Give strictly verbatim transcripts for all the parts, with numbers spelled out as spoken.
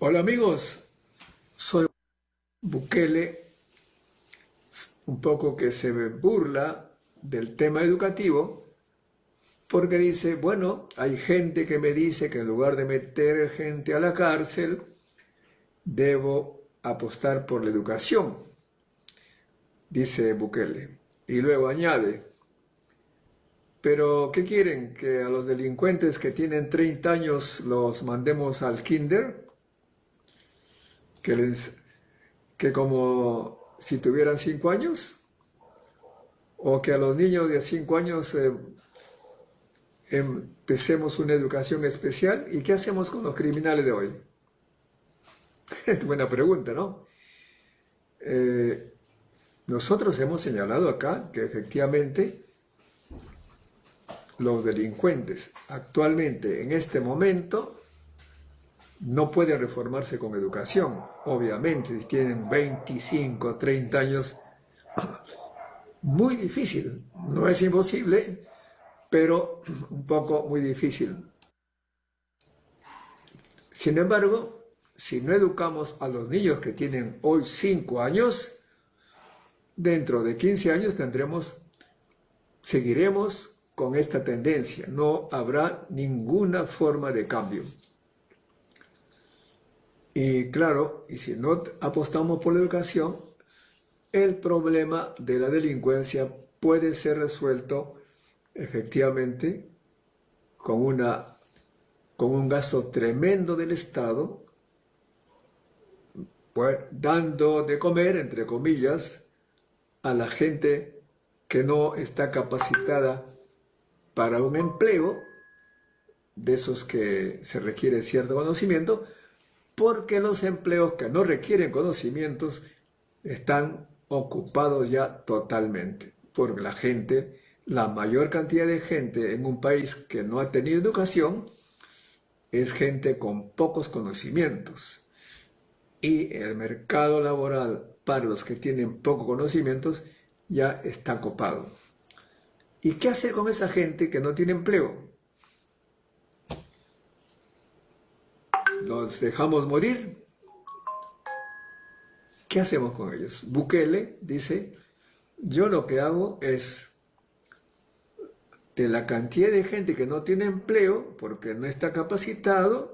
Hola amigos, soy Bukele, un poco que se burla del tema educativo porque dice, bueno, hay gente que me dice que en lugar de meter gente a la cárcel, debo apostar por la educación, dice Bukele. Y luego añade, pero ¿qué quieren? ¿Que a los delincuentes que tienen treinta años los mandemos al kinder? ¿Que les, que como si tuvieran cinco años? ¿O que a los niños de cinco años eh, empecemos una educación especial? ¿Y qué hacemos con los criminales de hoy? Buena pregunta, ¿no? Eh, nosotros hemos señalado acá que efectivamente los delincuentes actualmente, en este momento, no pueden reformarse con educación. Obviamente, si tienen veinticinco, treinta años, muy difícil. No es imposible, pero un poco muy difícil. Sin embargo, si no educamos a los niños que tienen hoy cinco años, dentro de quince años tendremos, seguiremos con esta tendencia. No habrá ninguna forma de cambio. Y claro, y si no apostamos por la educación, el problema de la delincuencia puede ser resuelto efectivamente con, una, con un gasto tremendo del Estado, pues, dando de comer, entre comillas, a la gente que no está capacitada para un empleo, de esos que se requiere cierto conocimiento, porque los empleos que no requieren conocimientos están ocupados ya totalmente, porque la gente, la mayor cantidad de gente en un país que no ha tenido educación, es gente con pocos conocimientos. Y el mercado laboral para los que tienen pocos conocimientos ya está copado. ¿Y qué hacer con esa gente que no tiene empleo? ¿Los dejamos morir? ¿Qué hacemos con ellos? Bukele dice, yo lo que hago es, de la cantidad de gente que no tiene empleo porque no está capacitado,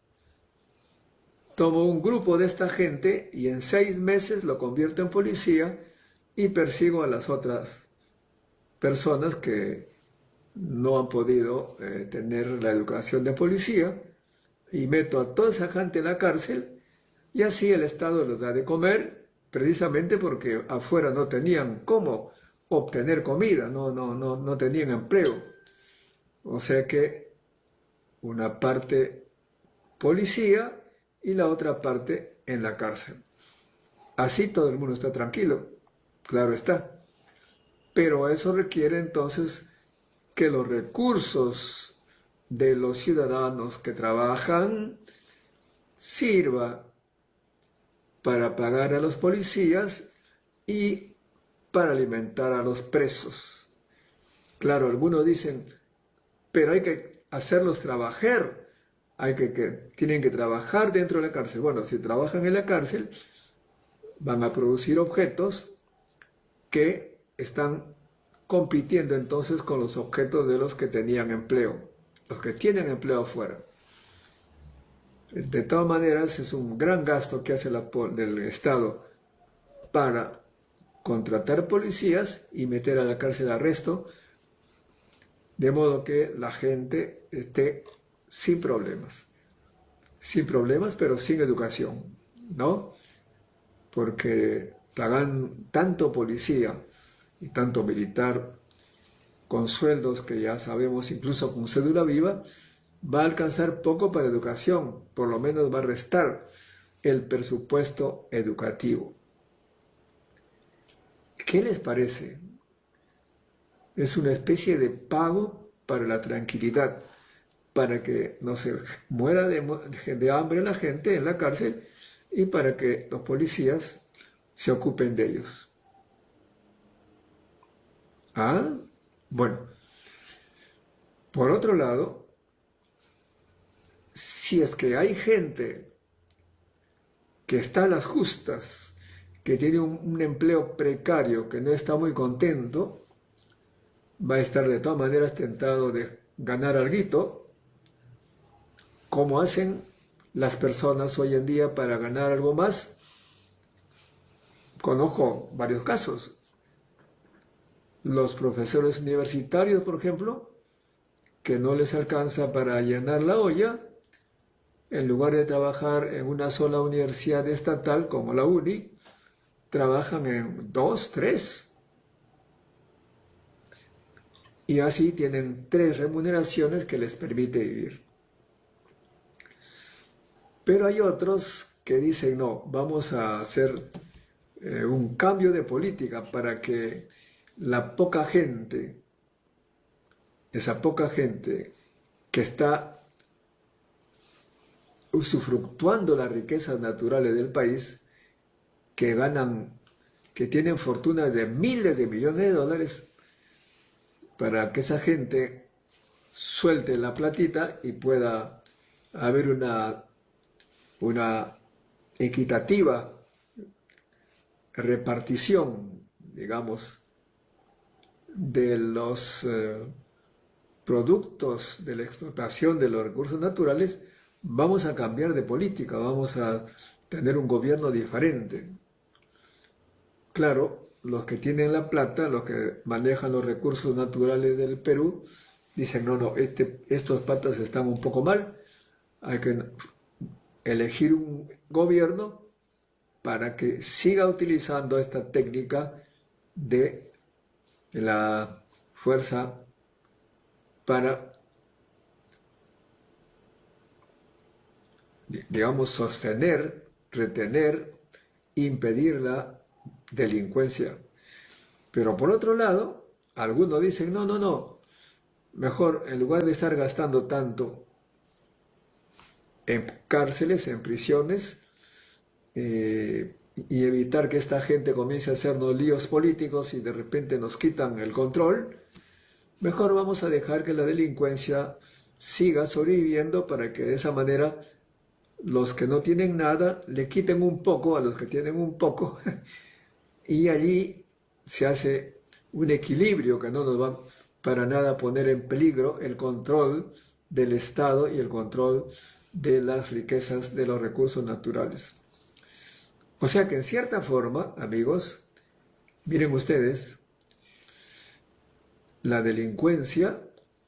tomo un grupo de esta gente y en seis meses lo convierto en policía y persigo a las otras personas que no han podido eh, tener la educación de policía y meto a toda esa gente en la cárcel y así el Estado los da de comer precisamente porque afuera no tenían cómo obtener comida, no, no, no, no tenían empleo. O sea que una parte policía y la otra parte en la cárcel. Así todo el mundo está tranquilo, claro está. Pero eso requiere entonces que los recursos de los ciudadanos que trabajan sirva para pagar a los policías y para alimentar a los presos. Claro, algunos dicen, pero hay que hacerlos trabajar, hay que, que tienen que trabajar dentro de la cárcel. Bueno, si trabajan en la cárcel, van a producir objetos que están compitiendo entonces con los objetos de los que tenían empleo, los que tienen empleo afuera. De todas maneras, es un gran gasto que hace la, el Estado para contratar policías y meter a la cárcel arresto, de modo que la gente esté sin problemas. Sin problemas, pero sin educación, ¿no? Porque pagan tanto policía y tanto militar con sueldos que ya sabemos, incluso con cédula viva, va a alcanzar poco para educación, por lo menos va a restar el presupuesto educativo. ¿Qué les parece? Es una especie de pago para la tranquilidad, para que no se muera de, de hambre la gente en la cárcel y para que los policías se ocupen de ellos. ¿Ah? Bueno, por otro lado, si es que hay gente que está a las justas, que tiene un, un empleo precario, que no está muy contento, va a estar de todas maneras tentado de ganar alguito, como hacen las personas hoy en día para ganar algo más. Conozco varios casos. Los profesores universitarios, por ejemplo, que no les alcanza para llenar la olla, en lugar de trabajar en una sola universidad estatal como la UNI, trabajan en dos, tres. Y así tienen tres remuneraciones que les permite vivir. Pero hay otros que dicen, no, vamos a hacer eh, un cambio de política para que la poca gente, esa poca gente que está usufructuando las riquezas naturales del país, que ganan, que tienen fortunas de miles de millones de dólares, para que esa gente suelte la platita y pueda haber una, una equitativa repartición, digamos, de los eh, productos de la explotación de los recursos naturales. Vamos a cambiar de política, vamos a tener un gobierno diferente. Claro, los que tienen la plata, los que manejan los recursos naturales del Perú, dicen, no, no, este, estos patas están un poco mal, hay que elegir un gobierno para que siga utilizando esta técnica de la fuerza para, digamos, sostener, retener, impedir la delincuencia. Pero por otro lado, algunos dicen, no, no, no, mejor en lugar de estar gastando tanto en cárceles, en prisiones, eh, y evitar que esta gente comience a hacernos líos políticos y de repente nos quitan el control, mejor vamos a dejar que la delincuencia siga sobreviviendo para que de esa manera los que no tienen nada le quiten un poco a los que tienen un poco y allí se hace un equilibrio que no nos va para nada a poner en peligro el control del Estado y el control de las riquezas de los recursos naturales. O sea que en cierta forma, amigos, miren ustedes, la delincuencia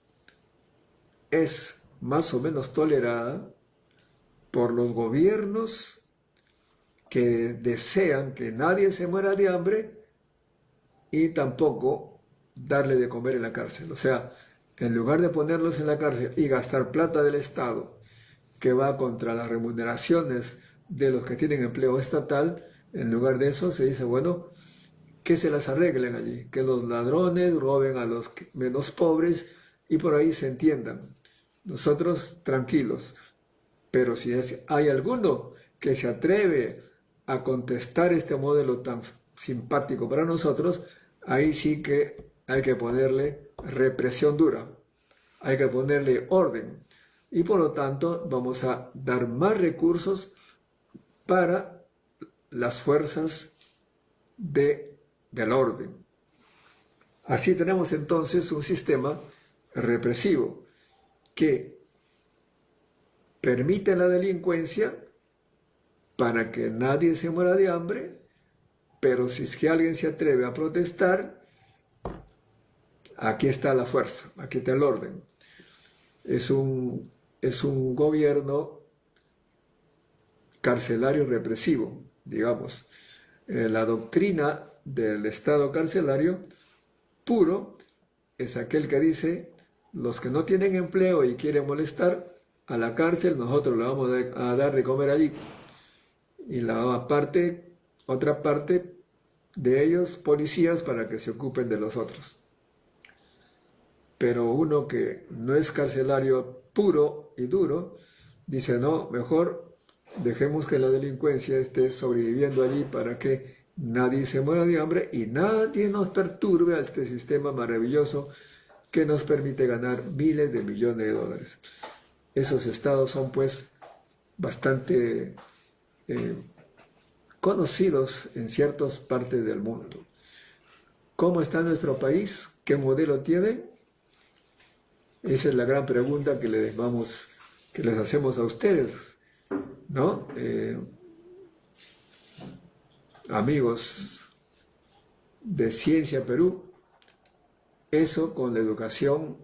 es más o menos tolerada por los gobiernos que desean que nadie se muera de hambre y tampoco darle de comer en la cárcel. O sea, en lugar de ponerlos en la cárcel y gastar plata del Estado que va contra las remuneraciones de los que tienen empleo estatal, en lugar de eso se dice, bueno, que se las arreglen allí, que los ladrones roben a los menos pobres y por ahí se entiendan. Nosotros tranquilos, pero si es, hay alguno que se atreve a contestar este modelo tan simpático para nosotros, ahí sí que hay que ponerle represión dura, hay que ponerle orden y por lo tanto vamos a dar más recursos para las fuerzas de, del orden. Así tenemos entonces un sistema represivo que permite la delincuencia para que nadie se muera de hambre, pero si es que alguien se atreve a protestar, aquí está la fuerza, aquí está el orden. Es un, es un gobierno carcelario represivo, digamos. Eh, la doctrina del Estado carcelario puro es aquel que dice, los que no tienen empleo y quieren molestar, a la cárcel nosotros le vamos a dar de comer allí. Y la parte, otra parte de ellos, policías para que se ocupen de los otros. Pero uno que no es carcelario puro y duro, dice, no, mejor dejemos que la delincuencia esté sobreviviendo allí para que nadie se muera de hambre y nadie nos perturbe a este sistema maravilloso que nos permite ganar miles de millones de dólares. Esos estados son pues bastante eh, conocidos en ciertas partes del mundo. ¿Cómo está nuestro país? ¿Qué modelo tiene? Esa es la gran pregunta que les, vamos, que les hacemos a ustedes, ¿no? Eh, amigos de Ciencia Perú, eso con la educación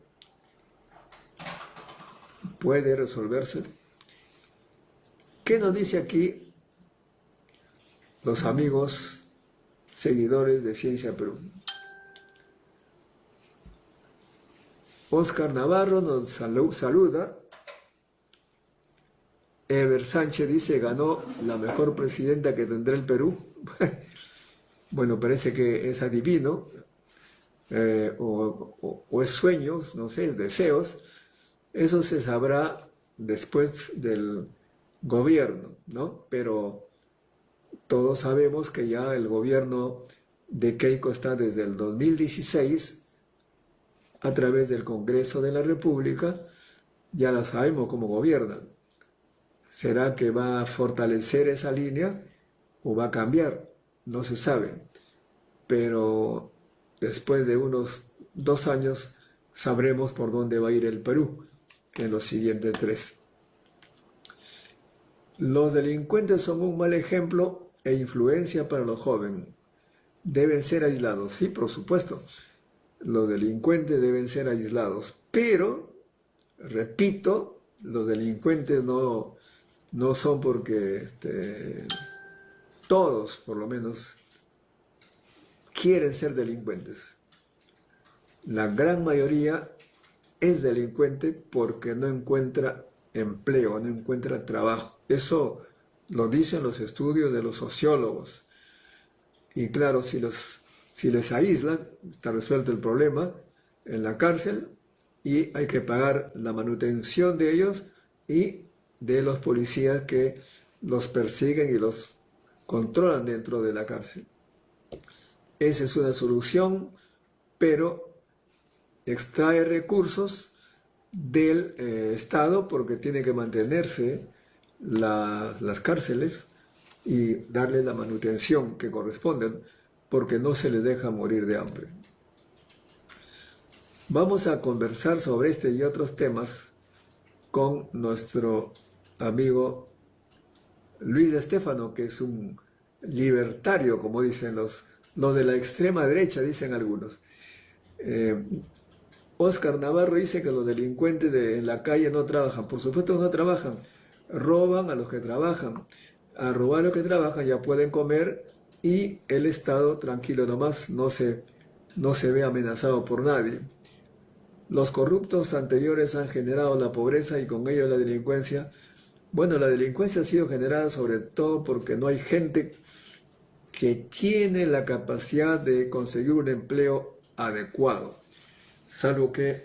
puede resolverse. ¿Qué nos dice aquí los amigos seguidores de Ciencia Perú? Oscar Navarro nos saluda. Ever Sánchez dice, ganó la mejor presidenta que tendrá el Perú. Bueno, parece que es adivino, eh, o, o, o es sueños, no sé, es deseos. Eso se sabrá después del gobierno, ¿no? Pero todos sabemos que ya el gobierno de Keiko está desde el dos mil dieciséis a través del Congreso de la República, ya la sabemos cómo gobiernan. ¿Será que va a fortalecer esa línea o va a cambiar? No se sabe. Pero después de unos dos años sabremos por dónde va a ir el Perú, que en los siguientes tres. Los delincuentes son un mal ejemplo e influencia para los jóvenes. Deben ser aislados. Sí, por supuesto. Los delincuentes deben ser aislados. Pero, repito, los delincuentes no, no son porque este, todos, por lo menos, quieren ser delincuentes. La gran mayoría es delincuente porque no encuentra empleo, no encuentra trabajo. Eso lo dicen los estudios de los sociólogos. Y claro, si, los, si les aíslan, está resuelto el problema en la cárcel y hay que pagar la manutención de ellos y de los policías que los persiguen y los controlan dentro de la cárcel. Esa es una solución, pero extrae recursos del eh, Estado porque tiene que mantenerse la, las cárceles y darle la manutención que corresponde, porque no se les deja morir de hambre. Vamos a conversar sobre este y otros temas con nuestro amigo Luis Estéfano, que es un libertario, como dicen los, los de la extrema derecha, dicen algunos. Eh, Oscar Navarro dice que los delincuentes de, en la calle no trabajan. Por supuesto que no trabajan. Roban a los que trabajan. A robar a los que trabajan ya pueden comer y el Estado, tranquilo nomás, no se, no se ve amenazado por nadie. Los corruptos anteriores han generado la pobreza y con ello la delincuencia. Bueno, la delincuencia ha sido generada sobre todo porque no hay gente que tiene la capacidad de conseguir un empleo adecuado, salvo que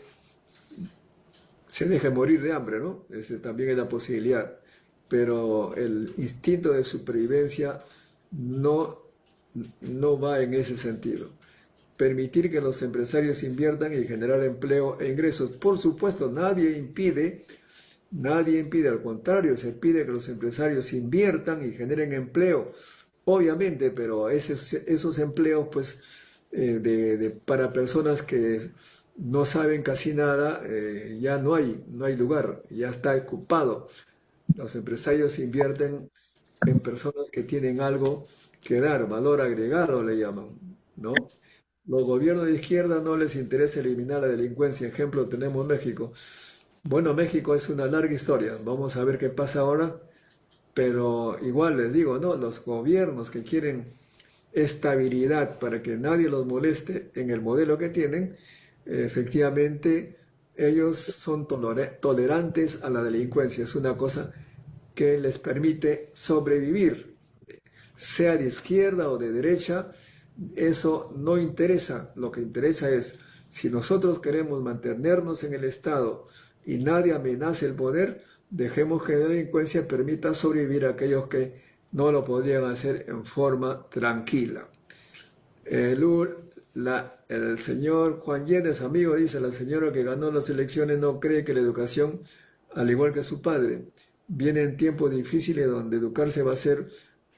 se deje morir de hambre, ¿no? Ese también es la posibilidad, pero el instinto de supervivencia no, no va en ese sentido. Permitir que los empresarios inviertan y generar empleo e ingresos. Por supuesto, nadie impide, nadie impide, al contrario, se pide que los empresarios inviertan y generen empleo, obviamente, pero esos, esos empleos, pues, eh, de, de, para personas que no saben casi nada, eh, ya no hay, no hay lugar, ya está ocupado. Los empresarios invierten en personas que tienen algo que dar, valor agregado le llaman, ¿no? Los gobiernos de izquierda no les interesa eliminar la delincuencia. Ejemplo, tenemos México. Bueno, México es una larga historia. Vamos a ver qué pasa ahora. Pero igual les digo, ¿no? Los gobiernos que quieren estabilidad para que nadie los moleste en el modelo que tienen, efectivamente, ellos son tolerantes a la delincuencia. Es una cosa que les permite sobrevivir, sea de izquierda o de derecha. Eso no interesa. Lo que interesa es, si nosotros queremos mantenernos en el Estado y nadie amenace el poder, dejemos que la delincuencia permita sobrevivir a aquellos que no lo podrían hacer en forma tranquila. El, la, el señor Juan Yéndez, amigo, dice, la señora que ganó las elecciones no cree que la educación, al igual que su padre, viene en tiempos difíciles donde educarse va a ser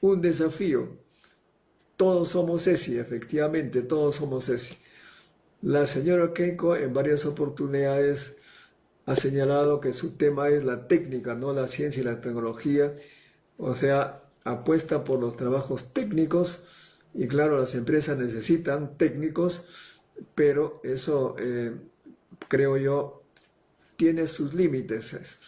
un desafío. Todos somos ESI, efectivamente, todos somos ESI. La señora Keiko en varias oportunidades ha señalado que su tema es la técnica, no la ciencia y la tecnología, o sea, apuesta por los trabajos técnicos y claro, las empresas necesitan técnicos, pero eso eh, creo yo tiene sus límites,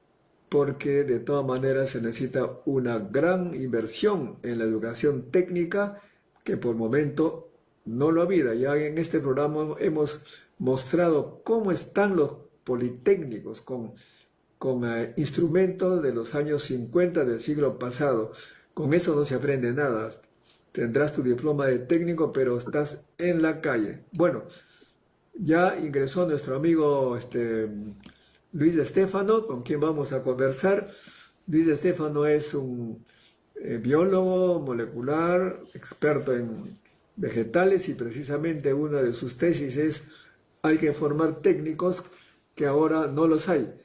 porque de todas maneras se necesita una gran inversión en la educación técnica que por momento no lo ha habido. Ya en este programa hemos mostrado cómo están los politécnicos con, con eh, instrumentos de los años cincuenta del siglo pasado. Con eso no se aprende nada. Tendrás tu diploma de técnico, pero estás en la calle. Bueno, ya ingresó nuestro amigo este, Luis de Stefano, con quien vamos a conversar. Luis de Stefano es un eh, biólogo molecular, experto en vegetales, y precisamente una de sus tesis es: hay que formar técnicos que ahora no los hay.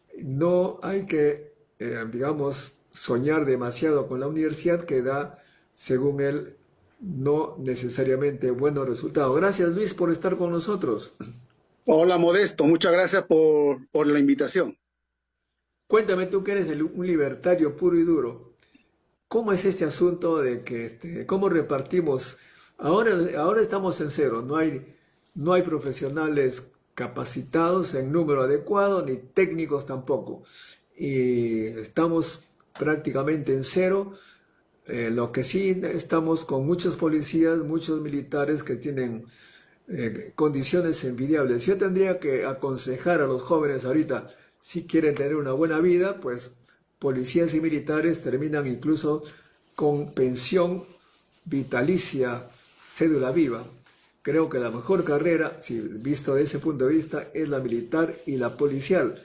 No hay que, eh, digamos, soñar demasiado con la universidad, que da, según él, no necesariamente buenos resultados. Gracias, Luis, por estar con nosotros. Hola, Modesto, muchas gracias por, por la invitación. Cuéntame, tú que eres el- un libertario puro y duro, ¿cómo es este asunto de que, este, cómo repartimos? Ahora, ahora estamos en cero, no hay, no hay profesionales capacitados en número adecuado, ni técnicos tampoco. Y estamos prácticamente en cero. Eh, lo que sí, estamos con muchos policías, muchos militares que tienen eh, condiciones envidiables. Yo tendría que aconsejar a los jóvenes ahorita, si quieren tener una buena vida, pues policías y militares terminan incluso con pensión vitalicia, cédula viva. Creo que la mejor carrera, si visto de ese punto de vista, es la militar y la policial.